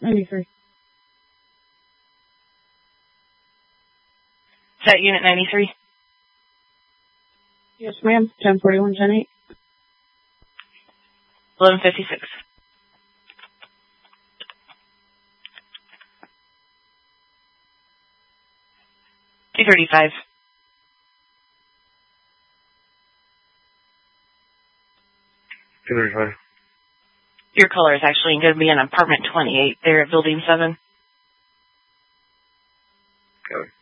93. Is that unit 93? Yes, ma'am. 1041, 108. 1156. $235. $235. Your caller is actually going to be in apartment 28 there at Building 7. Okay.